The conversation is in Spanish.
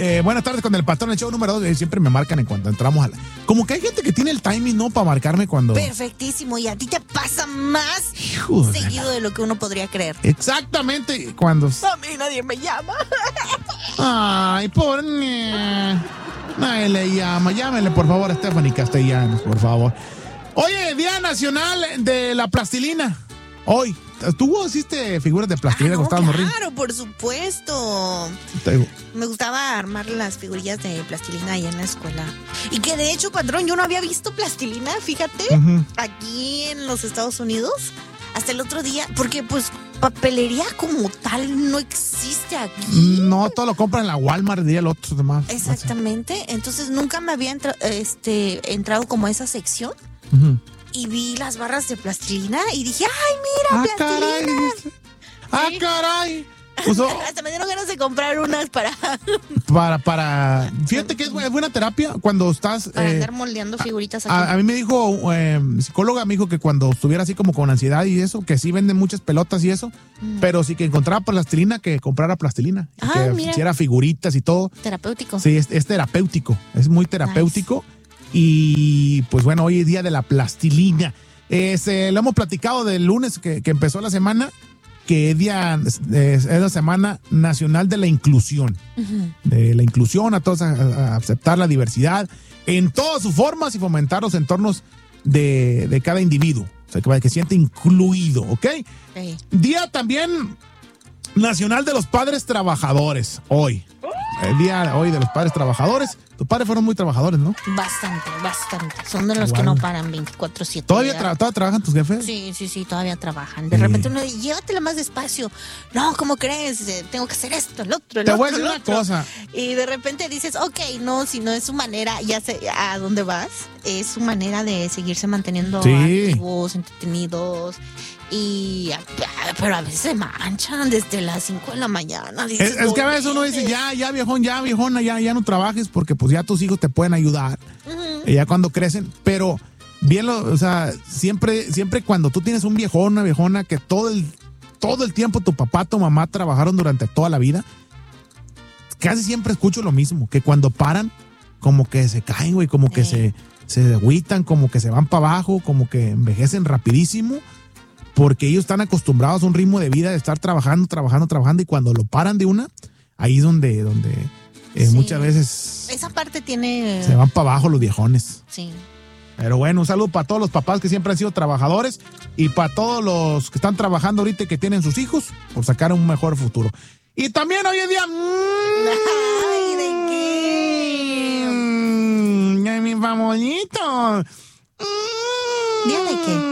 Buenas tardes con el patrón, el show número 2. Siempre me marcan en cuanto entramos a la... Como que hay gente que tiene el timing, ¿no? Para marcarme cuando... Perfectísimo. Y a ti te pasa más seguido de lo que uno podría creer. Exactamente. Cuando... A mí nadie me llama. Ay, pobre... Nadie le llama. Llámenle, por favor, a Stephanie Castellanos, por favor. Oye, Día Nacional de la Plastilina. Hoy. ¿Tú hiciste figuras de plastilina cuando estabas morrido? Claro, por supuesto. Me gustaba armar las figurillas de plastilina allá en la escuela. Y que de hecho, patrón, yo no había visto plastilina, fíjate, aquí en los Estados Unidos, hasta el otro día, porque pues papelería como tal no existe aquí. No, todo lo compran en la Walmart y el otro demás. Exactamente. Entonces nunca me había entrado como a esa sección. Y vi las barras de plastilina y dije, ¡ay, mira, plastilina! Caray. Caray! Pues, hasta me dieron ganas de comprar unas para... Fíjate que es buena terapia cuando estás... Para andar moldeando figuritas aquí. A mí me dijo, psicóloga me dijo que cuando estuviera así como con ansiedad y eso, que sí venden muchas pelotas y eso, pero sí que encontraba plastilina, que comprara plastilina. Que hiciera figuritas y todo. Terapéutico. Sí, es terapéutico, es muy terapéutico. Nice. Y pues bueno, hoy es día de la plastilina. Lo hemos platicado del lunes que empezó la semana, que es la Semana Nacional de la Inclusión. De la inclusión, a todos a aceptar la diversidad en todas sus formas y fomentar los entornos de cada individuo. O sea, que se siente incluido, ¿ok? Sí. Día también Nacional de los Padres Trabajadores, hoy. El día hoy de los padres trabajadores. Tus padres fueron muy trabajadores, ¿no? Bastante. Son de los que no paran 24/7. ¿Todavía trabajan tus jefes? Sí, todavía trabajan. De repente uno dice, llévatela más despacio. No, ¿cómo crees? Tengo que hacer esto, el otro, Te voy a decir una cosa. Y de repente dices, ok, no, si no es su manera, ya sé a dónde vas. Es su manera de seguirse manteniendo activos, entretenidos. Pero a veces se manchan desde las 5 de la mañana. Dices, es que a veces uno dice, ya viejón, ya viejona, ya no trabajes porque pues ya tus hijos te pueden ayudar. Ya cuando crecen, pero bien, o sea, siempre cuando tú tienes un viejón, una viejona que todo el tiempo tu papá, tu mamá trabajaron durante toda la vida, casi siempre escucho lo mismo, que cuando paran, como que se caen, güey, como que se agüitan, como que se van para abajo, como que envejecen rapidísimo. Porque ellos están acostumbrados a un ritmo de vida de estar trabajando, y cuando lo paran de una, ahí es donde muchas veces... Esa parte tiene... Se van para abajo los viejones. Sí. Pero bueno, un saludo para todos los papás que siempre han sido trabajadores y para todos los que están trabajando ahorita y que tienen sus hijos por sacar un mejor futuro. Y también hoy en día... ¡Ay, de qué! ¡Mi favorito! ¿Día de qué?